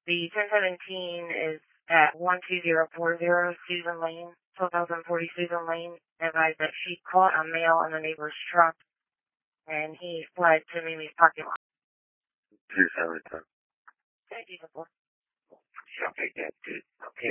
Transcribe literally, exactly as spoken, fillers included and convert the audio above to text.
The ten seventeen is at one two zero four zero Susan Lane, twelve thousand forty Susan Lane, advised that she caught a male in the neighbor's truck, and he fled to Mimi's parking lot. two seven ten. Thank you, support. Okay, that's good. Okay.